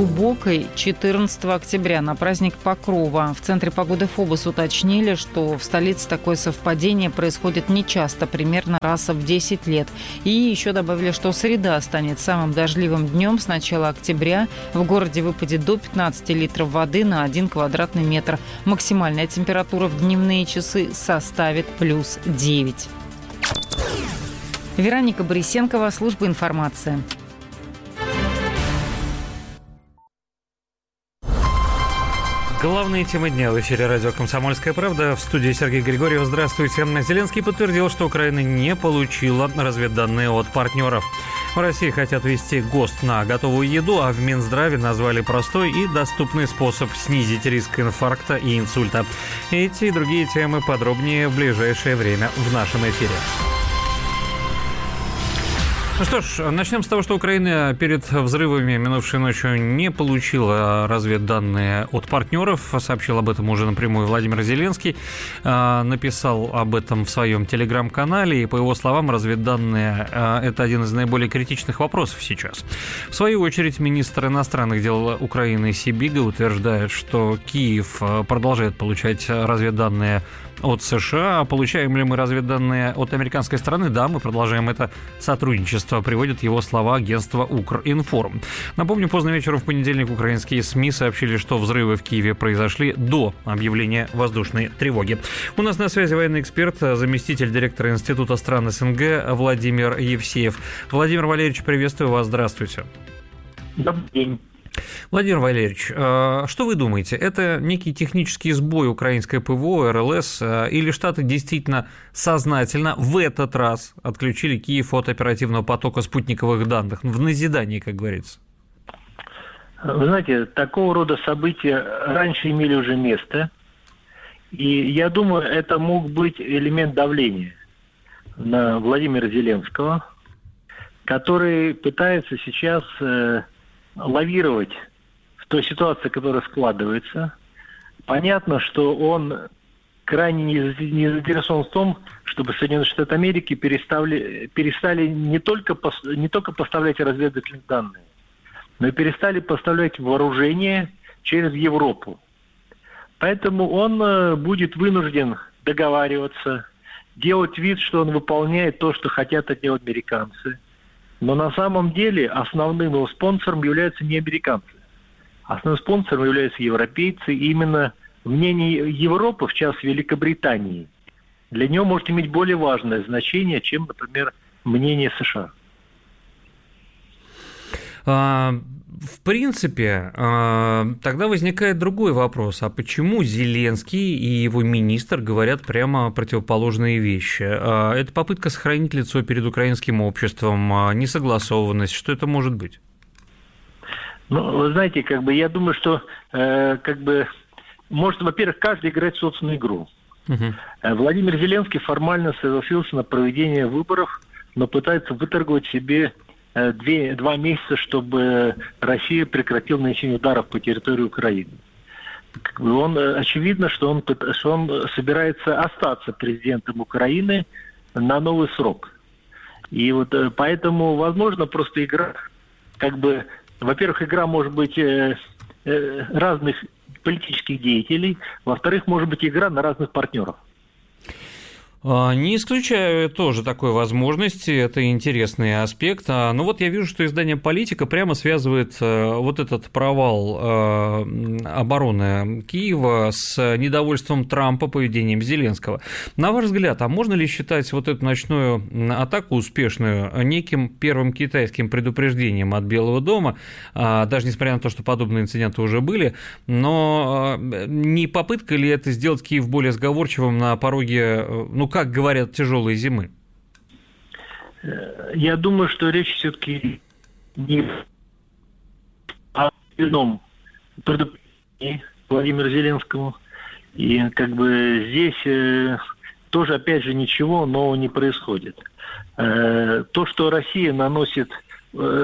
глубокой 14 октября на праздник Покрова. В Центре погоды ФОБОС уточнили, что в столице такое совпадение происходит нечасто, примерно раз в 10 лет. И еще добавили, что среда станет самым дождливым днем с начала октября. В городе выпадет до 15 литров воды на 1 квадратный метр. Максимальная температура в дневные часы составит плюс 9. Вероника Борисенкова, служба информации. Главные темы дня в эфире радио «Комсомольская правда». В студии Сергей Григорьев. Здравствуйте. Зеленский подтвердил, что Украина не получила разведданные от партнеров. В России хотят ввести ГОСТ на готовую еду, а в Минздраве назвали простой и доступный способ снизить риск инфаркта и инсульта. Эти и другие темы подробнее в ближайшее время в нашем эфире. Ну что ж, начнем с того, что Украина перед взрывами минувшей ночью не получила разведданные от партнеров. Сообщил об этом уже напрямую Владимир Зеленский. Написал об этом в своем телеграм-канале. И, по его словам, разведданные – это один из наиболее критичных вопросов сейчас. В свою очередь, министр иностранных дел Украины Сибига утверждает, что Киев продолжает получать разведданные от США. Получаем ли мы разведданные от американской стороны? Да, мы продолжаем это сотрудничество, приводит его слова агентство Укринформ. Напомню, поздно вечером в понедельник украинские СМИ сообщили, что взрывы в Киеве произошли до объявления воздушной тревоги. У нас на связи военный эксперт, заместитель директора Института стран СНГ Владимир Евсеев. Владимир Валерьевич, приветствую вас, здравствуйте. Добрый день. Владимир Валерьевич, что вы думаете, это некий технический сбой украинской ПВО, РЛС, или Штаты действительно сознательно в этот раз отключили Киев от оперативного потока спутниковых данных, в назидании, как говорится? Вы знаете, такого рода события раньше имели уже место, и я думаю, это мог быть элемент давления на Владимира Зеленского, который пытается сейчас лавировать в той ситуации, которая складывается. Понятно, что он крайне не заинтересован в том, чтобы Соединенные Штаты Америки перестали не только поставлять разведывательные данные, но и перестали поставлять вооружение через Европу. Поэтому он будет вынужден договариваться, делать вид, что он выполняет то, что хотят от него американцы. Но на самом деле основным его спонсором являются не американцы. Основным спонсором являются европейцы. И именно мнение Европы, в частности Великобритании, для него может иметь более важное значение, чем, например, мнение США. В принципе, тогда возникает другой вопрос. А почему Зеленский и его министр говорят прямо противоположные вещи? Это попытка сохранить лицо перед украинским обществом, несогласованность. Что это может быть? Ну, вы знаете, я думаю, что может, во-первых, каждый играет в собственную игру. Владимир Зеленский формально согласился на проведение выборов, но пытается выторговать себе 2 месяца, чтобы Россия прекратила нанесение ударов по территории Украины. Очевидно, что он собирается остаться президентом Украины на новый срок. И поэтому, возможно, просто игра, во-первых, игра может быть разных политических деятелей, во-вторых, может быть игра на разных партнеров. Не исключаю тоже такой возможности, это интересный аспект. Но вот я вижу, что издание «Политика» прямо связывает вот этот провал обороны Киева с недовольством Трампа поведением Зеленского. На ваш взгляд, а можно ли считать вот эту ночную атаку успешную неким первым китайским предупреждением от Белого дома, даже несмотря на то, что подобные инциденты уже были, но не попытка ли это сделать Киев более сговорчивым на пороге, как говорят, тяжелой зимы? Я думаю, что речь все-таки не о ином предупреждении Владимиру Зеленскому. И здесь тоже, опять же, ничего нового не происходит. То, что Россия наносит